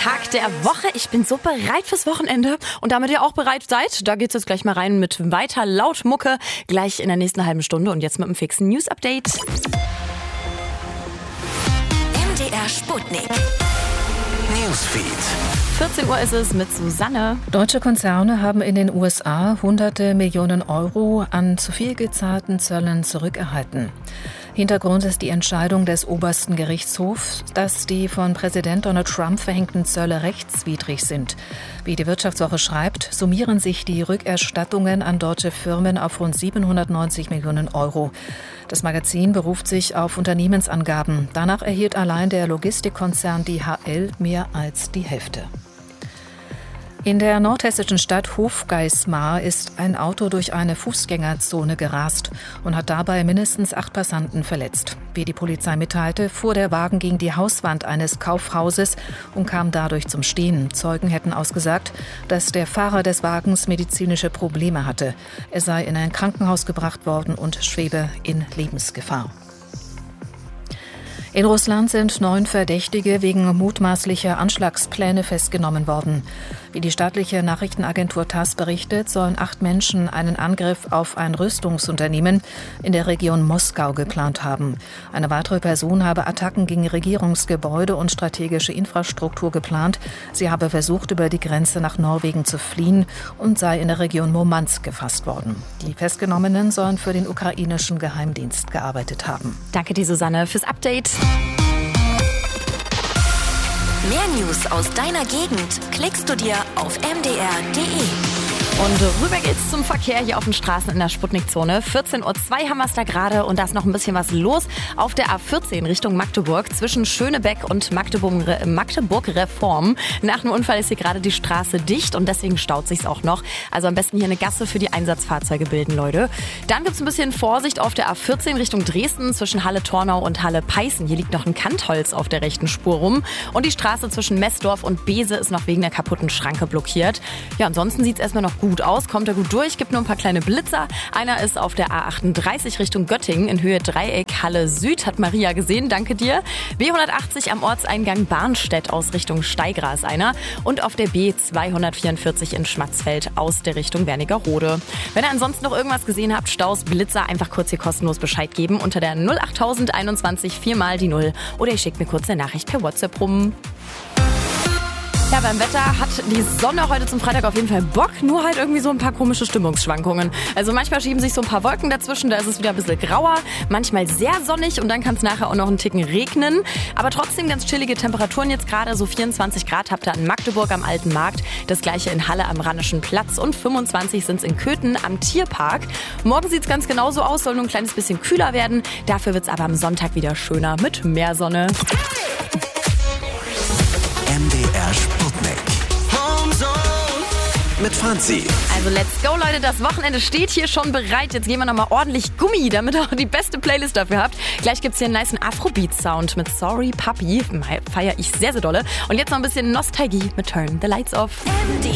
Tag der Woche. Ich bin so bereit fürs Wochenende und damit ihr auch bereit seid, da geht's jetzt gleich mal rein mit weiter laut Mucke, gleich in der nächsten halben Stunde und jetzt mit einem fixen News-Update. MDR Sputnik. Newsfeed. 14 Uhr ist es mit Susanne. Deutsche Konzerne haben in den USA hunderte Millionen Euro an zu viel gezahlten Zöllen zurückerhalten. Hintergrund ist die Entscheidung des obersten Gerichtshofs, dass die von Präsident Donald Trump verhängten Zölle rechtswidrig sind. Wie die Wirtschaftswoche schreibt, summieren sich die Rückerstattungen an deutsche Firmen auf rund 790 Millionen Euro. Das Magazin beruft sich auf Unternehmensangaben. Danach erhielt allein der Logistikkonzern DHL mehr als die Hälfte. In der nordhessischen Stadt Hofgeismar ist ein Auto durch eine Fußgängerzone gerast und hat dabei mindestens 8 Passanten verletzt. Wie die Polizei mitteilte, fuhr der Wagen gegen die Hauswand eines Kaufhauses und kam dadurch zum Stehen. Zeugen hätten ausgesagt, dass der Fahrer des Wagens medizinische Probleme hatte. Er sei in ein Krankenhaus gebracht worden und schwebe in Lebensgefahr. In Russland sind 9 Verdächtige wegen mutmaßlicher Anschlagspläne festgenommen worden. Wie die staatliche Nachrichtenagentur TASS berichtet, sollen 8 Menschen einen Angriff auf ein Rüstungsunternehmen in der Region Moskau geplant haben. Eine weitere Person habe Attacken gegen Regierungsgebäude und strategische Infrastruktur geplant. Sie habe versucht, über die Grenze nach Norwegen zu fliehen und sei in der Region Murmansk gefasst worden. Die Festgenommenen sollen für den ukrainischen Geheimdienst gearbeitet haben. Danke dir, Susanne, fürs Update. Mehr News aus deiner Gegend klickst du dir auf mdr.de. Und rüber geht's zum Verkehr hier auf den Straßen in der Sputnikzone. 14:02 Uhr haben wir es da gerade und da ist noch ein bisschen was los auf der A14 Richtung Magdeburg zwischen Schönebeck und Magdeburg-Reform. Nach einem Unfall ist hier gerade die Straße dicht und deswegen staut sich's auch noch. Also am besten hier eine Gasse für die Einsatzfahrzeuge bilden, Leute. Dann gibt's ein bisschen Vorsicht auf der A14 Richtung Dresden zwischen Halle-Tornau und Halle-Peißen. Hier liegt noch ein Kantholz auf der rechten Spur rum und die Straße zwischen Messdorf und Bese ist noch wegen der kaputten Schranke blockiert. Ja, ansonsten sieht's erstmal noch gut aus, kommt er gut durch, gibt nur ein paar kleine Blitzer. Einer ist auf der A38 Richtung Göttingen in Höhe Dreieck Halle Süd, hat Maria gesehen, danke dir. B180 am Ortseingang Barnstedt aus Richtung Steigra ist einer und auf der B244 in Schmatzfeld aus der Richtung Wernigerode. Wenn ihr ansonsten noch irgendwas gesehen habt, Staus, Blitzer, einfach kurz hier kostenlos Bescheid geben unter der 08021 4 die 0 oder ihr schickt mir kurz eine Nachricht per WhatsApp rum. Ja, beim Wetter hat die Sonne heute zum Freitag auf jeden Fall Bock, nur halt irgendwie so ein paar komische Stimmungsschwankungen. Also manchmal schieben sich so ein paar Wolken dazwischen, da ist es wieder ein bisschen grauer, manchmal sehr sonnig und dann kann es nachher auch noch einen Ticken regnen. Aber trotzdem ganz chillige Temperaturen jetzt gerade, so 24 Grad habt ihr in Magdeburg am Alten Markt, das gleiche in Halle am Rheinischen Platz und 25 sind es in Köthen am Tierpark. Morgen sieht es ganz genauso aus, soll nur ein kleines bisschen kühler werden, dafür wird es aber am Sonntag wieder schöner mit mehr Sonne. MDR Sputnik. Homezone mit Franzi. Also let's go, Leute, das Wochenende steht hier schon bereit. Jetzt geben wir nochmal ordentlich Gummi, damit ihr auch die beste Playlist dafür habt. Gleich gibt's hier einen nicen Afrobeat-Sound mit Sorry Puppy. Feier ich sehr, sehr dolle. Und jetzt noch ein bisschen Nostalgie mit Turn the Lights Off.